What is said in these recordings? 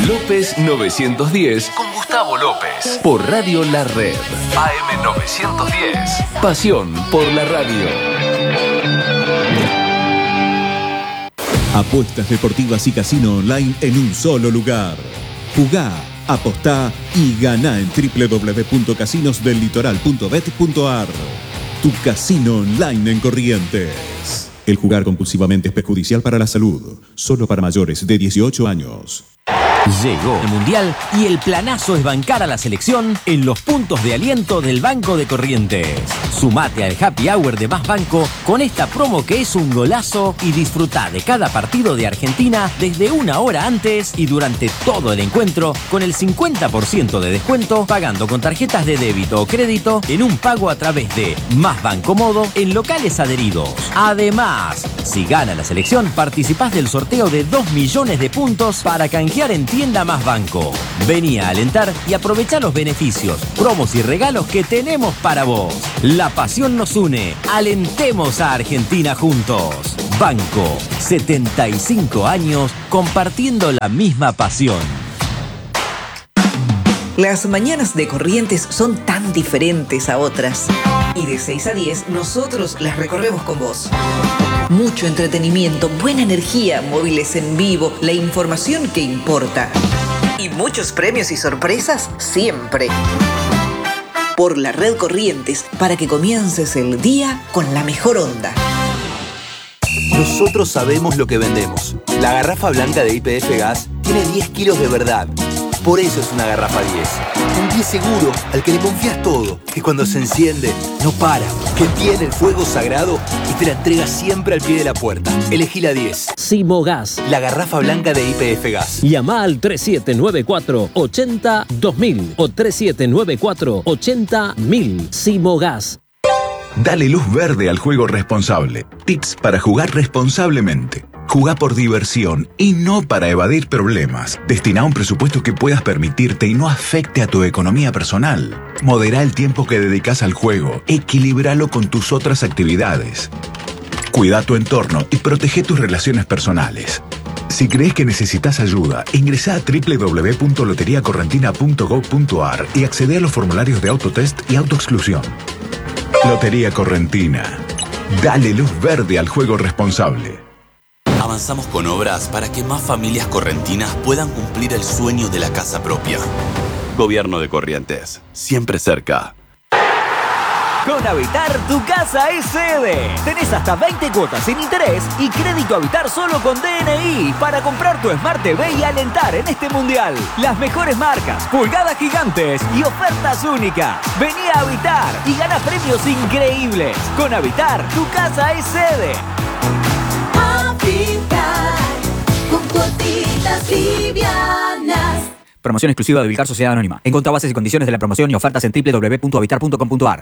López 910 con Gustavo López. Por Radio La Red. AM 910. Pasión por la radio. Apuestas deportivas y casino online en un solo lugar. Jugá, apostá y ganá en www.casinosdellitoral.bet.ar. Tu casino online en Corrientes. El jugar compulsivamente es perjudicial para la salud. Solo para mayores de 18 años. Llegó el Mundial y el planazo es bancar a la selección en los puntos de aliento del Banco de Corrientes. Sumate al Happy Hour de Más Banco con esta promo que es un golazo y disfrutá de cada partido de Argentina desde una hora antes y durante todo el encuentro con el 50% de descuento pagando con tarjetas de débito o crédito en un pago a través de Más Banco Modo en locales adheridos. Además, si gana la selección, participás del sorteo de 2 millones de puntos para canjear en Tienda Más Banco. Vení a alentar y aprovechá los beneficios, promos y regalos que tenemos para vos. La pasión nos une. Alentemos a Argentina juntos. Banco, 75 años compartiendo la misma pasión. Las mañanas de Corrientes son tan diferentes a otras. Y de 6 a 10 nosotros las recorremos con vos. Mucho entretenimiento, buena energía, móviles en vivo, la información que importa. Y muchos premios y sorpresas siempre. Por la red Corrientes, para que comiences el día con la mejor onda. Nosotros sabemos lo que vendemos. La garrafa blanca de YPF Gas tiene 10 kilos de verdad. Por eso es una garrafa 10. Un 10 seguro al que le confías todo, que cuando se enciende no para, que tiene el fuego sagrado y te la entrega siempre al pie de la puerta. Elegí la 10. Simogas, la garrafa blanca de YPF Gas. Llama al 3794-80-2000 o 3794-80-1000. Simogas. Dale luz verde al juego responsable. Tips para jugar responsablemente. Jugá por diversión y no para evadir problemas. Destina un presupuesto que puedas permitirte y no afecte a tu economía personal. Moderá el tiempo que dedicas al juego. Equilíbralo con tus otras actividades. Cuida tu entorno y protege tus relaciones personales. Si crees que necesitas ayuda, ingresá a www.loteriacorrentina.gov.ar y accede a los formularios de autotest y autoexclusión. Lotería Correntina. Dale luz verde al juego responsable. Avanzamos con obras para que más familias correntinas puedan cumplir el sueño de la casa propia. Gobierno de Corrientes, siempre cerca. Con Habitar, tu casa es sede. Tenés hasta 20 cuotas sin interés y crédito Habitar solo con DNI para comprar tu Smart TV y alentar en este mundial. Las mejores marcas, pulgadas gigantes y ofertas únicas. Vení a Habitar y gana premios increíbles. Con Habitar, tu casa es sede. Habitar, con cuotitas livianas. Promoción exclusiva de Vilcar Sociedad Anónima. Encontrá bases y condiciones de la promoción y ofertas en www.habitar.com.ar.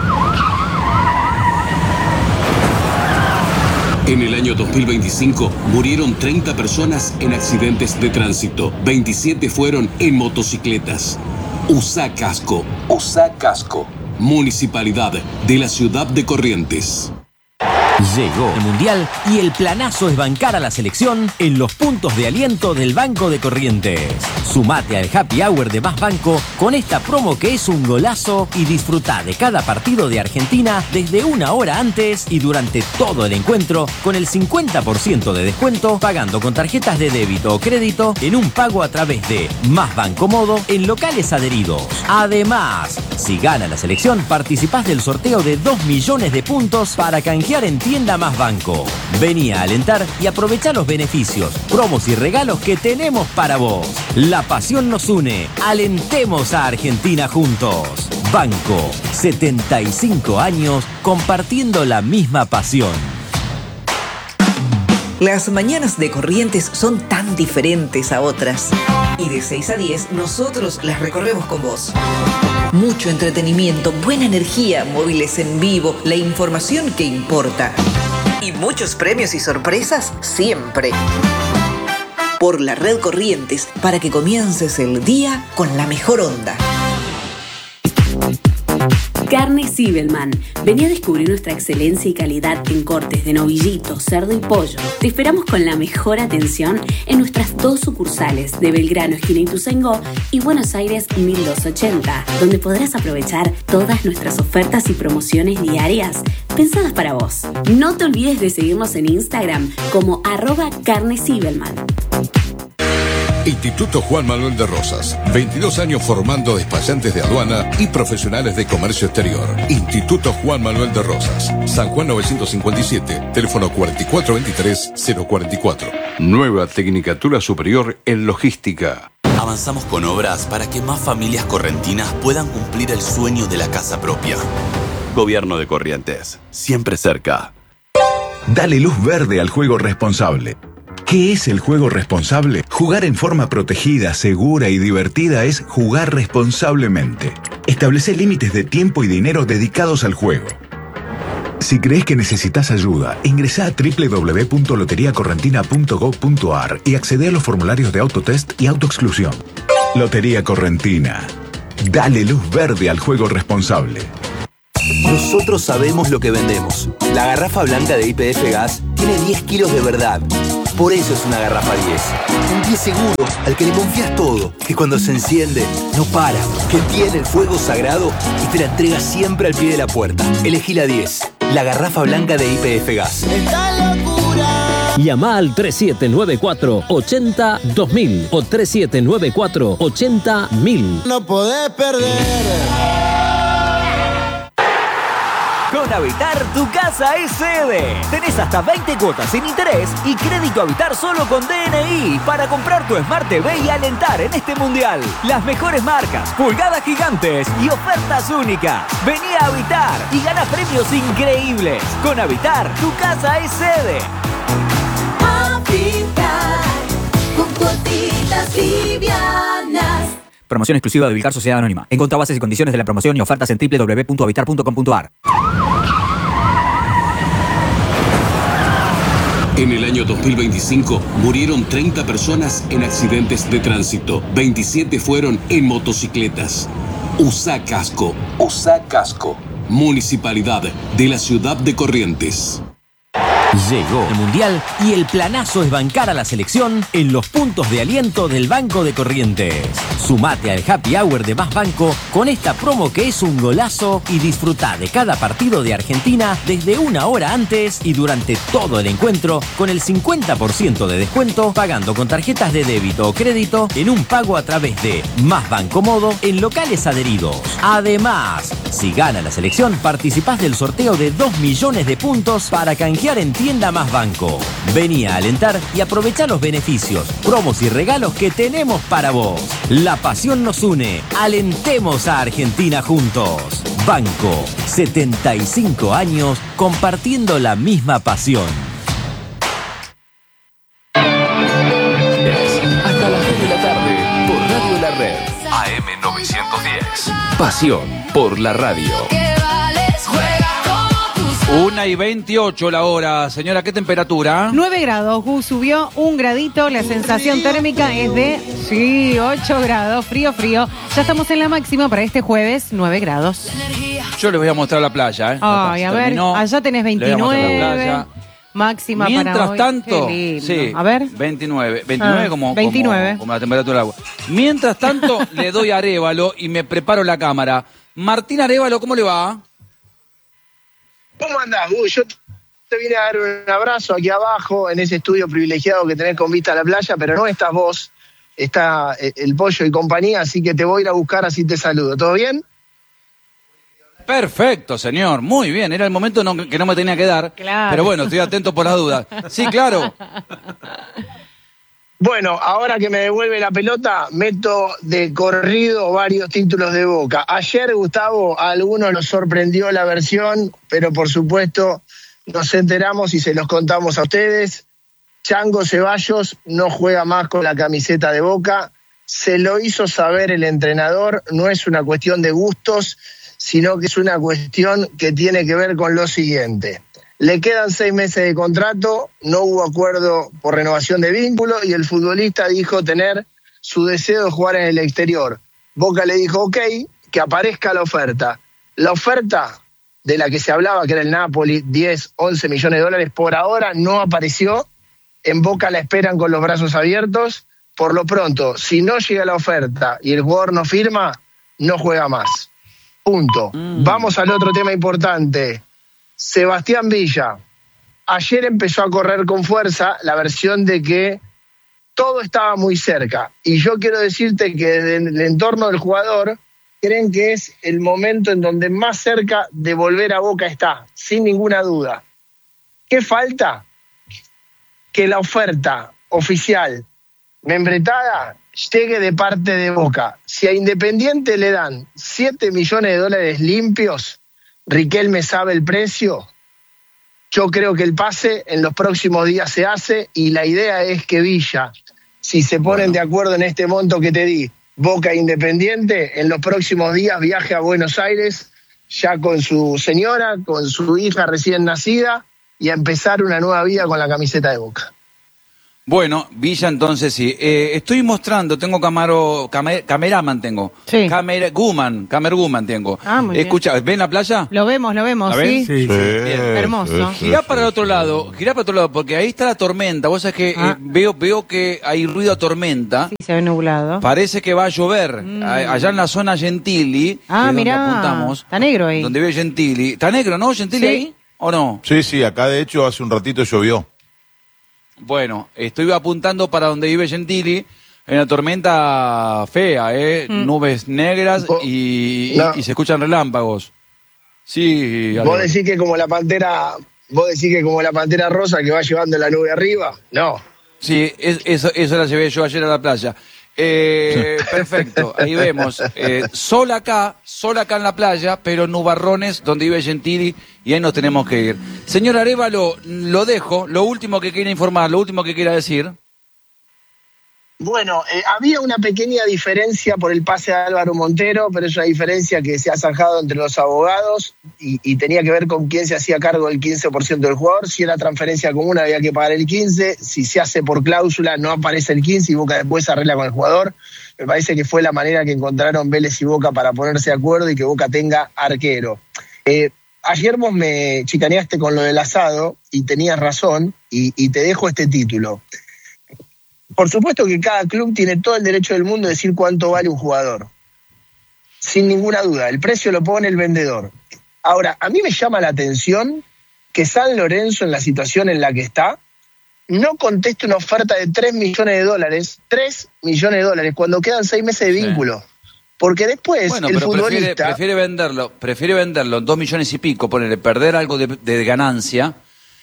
En el año 2025 murieron 30 personas en accidentes de tránsito. 27 fueron en motocicletas. Usá casco. Usá casco. Municipalidad de la Ciudad de Corrientes. Llegó el Mundial y el planazo es bancar a la selección en los puntos de aliento del Banco de Corrientes. Sumate al Happy Hour de Más Banco con esta promo que es un golazo y disfrutá de cada partido de Argentina desde una hora antes y durante todo el encuentro con el 50% de descuento pagando con tarjetas de débito o crédito en un pago a través de Más Banco Modo en locales adheridos. Además, si gana la selección, participás del sorteo de 2 millones de puntos para canjear en Tienda Más Banco. Vení a alentar y aprovechá los beneficios, promos y regalos que tenemos para vos. La pasión nos une. Alentemos a Argentina juntos. Banco, 75 años compartiendo la misma pasión. Las mañanas de Corrientes son tan diferentes a otras. Y de 6 a 10 nosotros las recorremos con vos. Mucho entretenimiento, buena energía, móviles en vivo, la información que importa. Y muchos premios y sorpresas siempre. Por la red Corrientes, para que comiences el día con la mejor onda. Carne Zibelman. Vení a descubrir nuestra excelencia y calidad en cortes de novillito, cerdo y pollo. Te esperamos con la mejor atención en nuestras 2 sucursales de Belgrano, esquina Ituzaingó, y Buenos Aires 1280, donde podrás aprovechar todas nuestras ofertas y promociones diarias pensadas para vos. No te olvides de seguirnos en Instagram como @Carne Zibelman. Instituto Juan Manuel de Rosas. 22 años formando despachantes de aduana y profesionales de comercio exterior. Instituto Juan Manuel de Rosas. San Juan 957. Teléfono 4423-044. Nueva Tecnicatura Superior en Logística. Avanzamos con obras para que más familias correntinas puedan cumplir el sueño de la casa propia. Gobierno de Corrientes. Siempre cerca. Dale luz verde al juego responsable. ¿Qué es el juego responsable? Jugar en forma protegida, segura y divertida es jugar responsablemente. Establece límites de tiempo y dinero dedicados al juego. Si crees que necesitas ayuda, ingresá a www.loteriacorrentina.gov.ar y accede a los formularios de autotest y autoexclusión. Lotería Correntina. Dale luz verde al juego responsable. Nosotros sabemos lo que vendemos. La garrafa blanca de YPF Gas tiene 10 kilos de verdad. Por eso es una garrafa 10. Un 10 seguro al que le confías todo, que cuando se enciende no para, que tiene el fuego sagrado y te la entrega siempre al pie de la puerta. Elegí la 10, la garrafa blanca de YPF Gas. Llama al 3794-80-2000 o 3794-80-1000. No podés perder. Con Habitar, tu casa es sede. Tenés hasta 20 cuotas sin interés y crédito Habitar solo con DNI para comprar tu Smart TV y alentar en este mundial. Las mejores marcas, pulgadas gigantes y ofertas únicas. Vení a Habitar y gana premios increíbles. Con Habitar, tu casa es sede. Habitar, con cuotitas livianas. Promoción exclusiva de Vilcar Sociedad Anónima. Encontrá bases y condiciones de la promoción y ofertas en www.habitar.com.ar. En el año 2025 murieron 30 personas en accidentes de tránsito. 27 fueron en motocicletas. Usá casco. Usá casco. Municipalidad de la Ciudad de Corrientes. Llegó el Mundial y el planazo es bancar a la selección en los puntos de aliento del Banco de Corrientes. Sumate al Happy Hour de Más Banco con esta promo que es un golazo y disfruta de cada partido de Argentina desde 1 hora antes y durante todo el encuentro con el 50% de descuento pagando con tarjetas de débito o crédito en un pago a través de Más Banco Modo en locales adheridos. Además, si gana la selección, participás del sorteo de 2 millones de puntos para canjear en Tienda Más Banco. Vení a alentar y aprovechá los beneficios, promos y regalos que tenemos para vos. La pasión nos une. Alentemos a Argentina juntos. Banco, 75 años compartiendo la misma pasión. Hasta las 2 de la tarde por Radio La Red. AM 910. Pasión por la radio. 1:28 la hora. Señora, ¿qué temperatura? 9 grados. Subió 1 gradito. La sensación térmica es de 8 grados. Frío. Ya estamos en la máxima para este jueves, 9 grados. Yo les voy a mostrar la playa, Ay, a ver, allá tenés 29. Máxima mientras para hoy. Tanto, sí, a ver. 29 como la temperatura del agua. Mientras tanto, le doy a Arévalo y me preparo la cámara. Martín Arévalo, ¿cómo le va? ¿Cómo andás, Gus? Yo te vine a dar un abrazo aquí abajo, en ese estudio privilegiado que tenés con vista a la playa, pero no estás vos, está el Pollo y compañía, así que te voy a ir a buscar, así te saludo. ¿Todo bien? Perfecto, señor. Muy bien. Era el momento que no me tenía que dar. Claro. Pero bueno, estoy atento por las dudas. Sí, claro. Bueno, ahora que me devuelve la pelota, meto de corrido varios títulos de Boca. Ayer, Gustavo, a algunos los sorprendió la versión, pero por supuesto nos enteramos y se los contamos a ustedes. Chango Ceballos no juega más con la camiseta de Boca. Se lo hizo saber el entrenador. No es una cuestión de gustos, sino que es una cuestión que tiene que ver con lo siguiente. Le quedan 6 meses de contrato, no hubo acuerdo por renovación de vínculo y el futbolista dijo tener su deseo de jugar en el exterior. Boca le dijo, ok, que aparezca la oferta. La oferta de la que se hablaba, que era el Napoli, 10, 11 millones de dólares, por ahora no apareció. En Boca la esperan con los brazos abiertos. Por lo pronto, si no llega la oferta y el jugador no firma, no juega más. Punto. Vamos al otro tema importante. Sebastián Villa. Ayer empezó a correr con fuerza la versión de que todo estaba muy cerca. Y yo quiero decirte que desde el entorno del jugador creen que es el momento en donde más cerca de volver a Boca está, sin ninguna duda. ¿Qué falta? Que la oferta oficial membretada llegue de parte de Boca. Si a Independiente le dan 7 millones de dólares limpios, Riquelme sabe el precio. Yo creo que el pase en los próximos días se hace y la idea es que Villa, si se ponen de acuerdo en este monto que te di, Boca Independiente, en los próximos días viaje a Buenos Aires ya con su señora, con su hija recién nacida y a empezar una nueva vida con la camiseta de Boca. Bueno, Villa entonces sí. Estoy mostrando, tengo cameraman tengo. Sí. Camerguman tengo. Muy bien. Escucha, ¿ven la playa? Lo vemos, ¿La ven? sí. Bien. Hermoso. Girá para el otro lado, porque ahí está la tormenta. Vos sabés que veo que hay ruido a tormenta. Sí, se ve nublado. Parece que va a llover. Allá en la zona Gentili, mirá, apuntamos. Está negro ahí. Donde vive Gentili. ¿Está negro, no, Gentili ahí? ¿O no? Sí, acá de hecho hace un ratito llovió. Bueno, estoy apuntando para donde vive Gentili, en una tormenta fea, nubes negras y se escuchan relámpagos. Sí. ¿Vos decís que como la pantera rosa que va llevando la nube arriba? No. Sí, eso la llevé yo ayer a la playa. Perfecto, ahí vemos. Sol acá en la playa, pero nubarrones donde vive Gentili y ahí nos tenemos que ir. Señor Arévalo, lo dejo. Lo último que quiera informar, lo último que quiera decir. Bueno, había una pequeña diferencia por el pase de Álvaro Montero, pero es una diferencia que se ha zanjado entre los abogados y tenía que ver con quién se hacía cargo del 15% del jugador. Si era transferencia común había que pagar el 15%, si se hace por cláusula no aparece el 15% y Boca después se arregla con el jugador. Me parece que fue la manera que encontraron Vélez y Boca para ponerse de acuerdo y que Boca tenga arquero. Ayer vos me chicaneaste con lo del asado y tenías razón y te dejo este título. Por supuesto que cada club tiene todo el derecho del mundo de decir cuánto vale un jugador. Sin ninguna duda, el precio lo pone el vendedor. Ahora, a mí me llama la atención que San Lorenzo, en la situación en la que está, no conteste una oferta de 3 millones de dólares, 3 millones de dólares, cuando quedan 6 meses de vínculo. Porque después el futbolista... Prefiere venderlo en 2 millones y pico, perder algo de ganancia...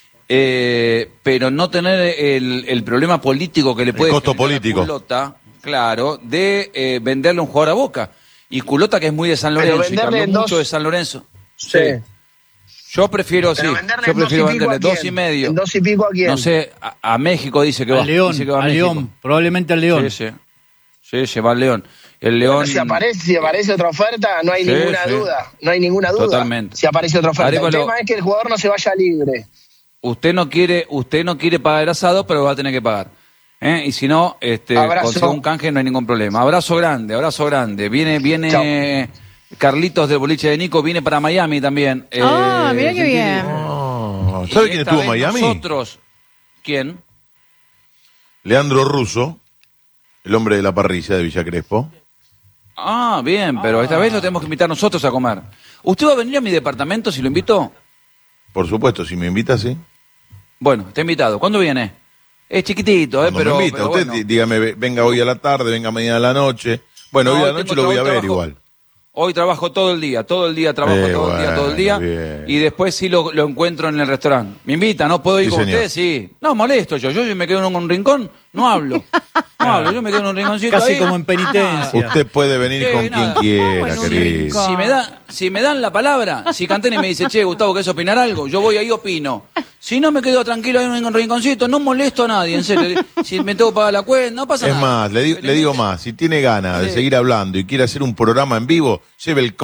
pero no tener el problema político que le puede costo político. A Culota, claro, de venderle un jugador a Boca. Y Culota, que es muy de San Lorenzo y que habló mucho de San Lorenzo. Sí. Yo prefiero venderle 2 y medio. ¿En 2 y pico a quién? No sé, a México dice que va. Dice que va a León, probablemente al León. Sí, va al León. El León... Si aparece otra oferta, no hay ninguna duda. No hay ninguna duda. Totalmente. Si aparece otra oferta. El tema es que el jugador no se vaya libre. Usted no quiere pagar el asado, pero va a tener que pagar. Y si no, consigue un canje, no hay ningún problema. Abrazo grande. Viene Carlitos del boliche de Nico, viene para Miami también. Mira qué bien. ¿Sabe quién estuvo en Miami? Nosotros. ¿Quién? Leandro Russo, el hombre de la parrilla de Villa Crespo. Bien, pero esta vez lo tenemos que invitar nosotros a comer. ¿Usted va a venir a mi departamento si lo invito? Por supuesto, si me invita, sí. Bueno, está invitado. ¿Cuándo viene? Es chiquitito, pero me invita, pero usted bueno. Dígame, venga hoy a la tarde, venga mañana a la noche. Bueno, hoy a la noche lo voy a ver igual. Hoy trabajo todo el día trabajo bien. Y después sí lo encuentro en el restaurante. ¿Me invita? ¿No puedo ir con usted? Sí. No, molesto yo me quedo en un rincón, no hablo. Yo me quedo en un rinconcito casi ahí. Como en penitencia. Usted puede venir con quien quiera, querido. Si me dan la palabra, si Canteni me dice, che, Gustavo, ¿querés opinar algo? Yo voy ahí, opino. Si no, me quedo tranquilo ahí en un rinconcito, no molesto a nadie, en serio. Si me tengo que pagar la cuenta, no pasa nada. Es más, le digo más, si tiene ganas de seguir hablando y quiere hacer un programa en vivo, lleve el...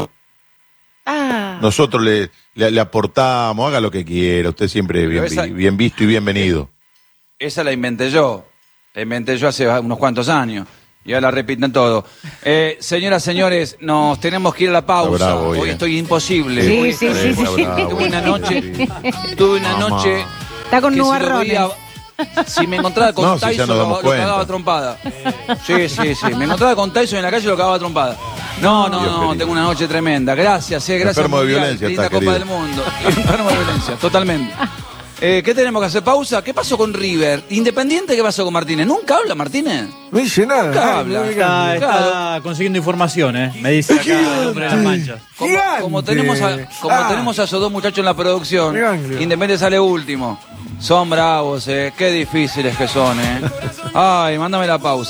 Nosotros le aportamos, haga lo que quiera, usted siempre es bien visto y bienvenido. Esa la inventé yo hace unos cuantos años. Y ahora repiten todo. Señoras, señores, nos tenemos que ir a la pausa. Bravo, hoy estoy imposible. Sí. Tuve una noche. Está con que nubarrones. Si me encontraba con No, si ya Tyson, nos damos lo cuenta. cagaba a trompada. Sí. Me encontraba con Tyson en la calle y lo cagaba a trompada. No, tengo una noche tremenda. Gracias, gracias. Enfermo de Mundial, violencia linda está, Copa querido. del Mundo. Enfermo de violencia, totalmente. ¿Qué tenemos que hacer? ¿Pausa? ¿Qué pasó con River? Independiente, ¿qué pasó con Martínez? ¿Nunca habla Martínez? No dice nada. Nunca habla. Está consiguiendo información, Me dice acá el hombre de las manchas. Como tenemos a esos dos muchachos en la producción, Gigante. Independiente sale último. Son bravos, qué difíciles que son, Ay, mándame la pausa.